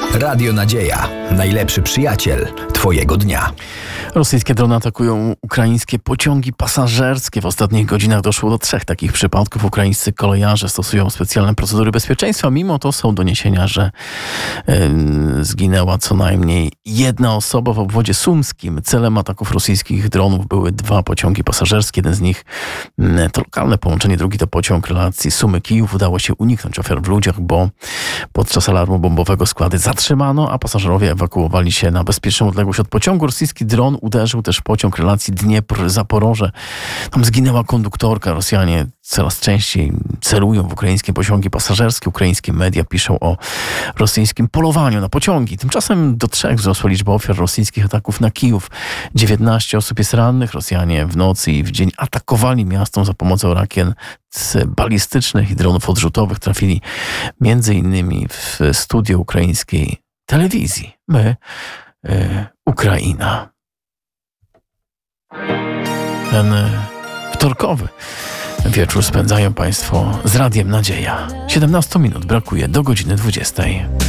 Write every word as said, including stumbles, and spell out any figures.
Radio Nadzieja. Najlepszy przyjaciel Twojego dnia. Rosyjskie drony atakują ukraińskie pociągi pasażerskie. W ostatnich godzinach doszło do trzech takich przypadków. Ukraińscy kolejarze stosują specjalne procedury bezpieczeństwa. Mimo to są doniesienia, że yy, zginęła co najmniej jedna osoba w obwodzie sumskim. Celem ataków rosyjskich dronów były dwa pociągi pasażerskie. Jeden z nich yy, to lokalne połączenie, drugi to pociąg relacji Sumy-Kijów. Udało się uniknąć ofiar w ludziach, bo podczas alarmu bombowego składy zatrzymano, a pasażerowie ewakuowali się na bezpieczną odległość od pociągu. Rosyjski dron uderzył też pociąg relacji Dniepr-Zaporoże. Tam zginęła konduktorka. Rosjanie coraz częściej celują w ukraińskie pociągi pasażerskie. Ukraińskie media piszą o rosyjskim polowaniu na pociągi. Tymczasem do trzech wzrosła liczba ofiar rosyjskich ataków na Kijów. dziewiętnaście osób jest rannych. Rosjanie w nocy i w dzień atakowali miasto za pomocą rakiet balistycznych i dronów odrzutowych. Trafili między innymi w studio ukraińskiej telewizji. My, yy, Ukraina. Ten wtorkowy wieczór spędzają Państwo z Radiem Nadzieja. siedemnaście minut brakuje do godziny dwudziestej.